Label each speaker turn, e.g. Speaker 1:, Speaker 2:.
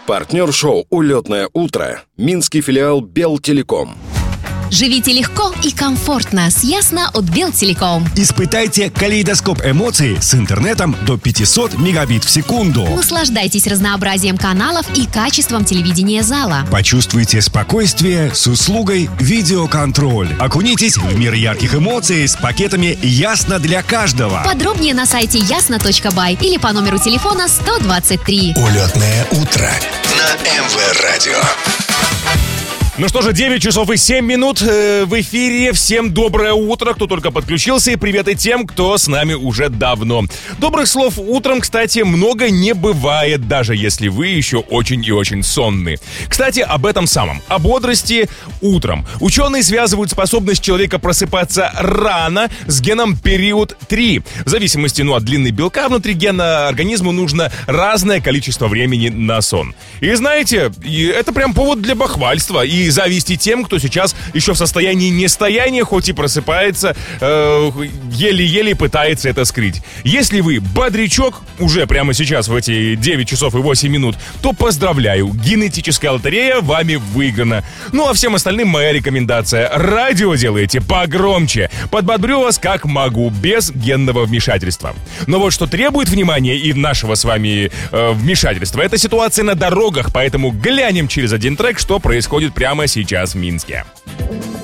Speaker 1: Партнер шоу «Улетное утро» – минский филиал Белтелеком.
Speaker 2: Живите легко и комфортно с Ясно от Белтелеком.
Speaker 3: Испытайте калейдоскоп эмоций с интернетом до 500 мегабит в секунду.
Speaker 2: Наслаждайтесь разнообразием каналов и качеством телевидения зала.
Speaker 3: Почувствуйте спокойствие с услугой видеоконтроль. Окунитесь в мир ярких эмоций с пакетами «Ясно для каждого».
Speaker 2: Подробнее на сайте ясно.бай или по номеру телефона 123.
Speaker 4: Улетное утро на МВ-радио.
Speaker 5: Ну что же, 9 часов и 7 минут в эфире. Всем доброе утро, кто только подключился. И привет и тем, кто с нами уже давно. Добрых слов утром, кстати, много не бывает, даже если вы еще очень и очень сонны. Кстати, об этом самом, о бодрости утром. Ученые связывают способность человека просыпаться рано с геном период 3. В зависимости от длины белка внутри гена организму нужно разное количество времени на сон. И знаете, это прям повод для бахвальства и зависти тем, кто сейчас еще в состоянии нестояния, хоть и просыпается, еле-еле пытается это скрыть. Если вы бодрячок уже прямо сейчас в эти 9 часов и 8 минут, то поздравляю, генетическая лотерея вами выиграна. Ну а всем остальным моя рекомендация: радио делайте погромче. Подбодрю вас как могу, без генного вмешательства. Но вот что требует внимания и нашего с вами вмешательства, это ситуация на дорогах, поэтому глянем через один трек, что происходит прямо сейчас в Минске.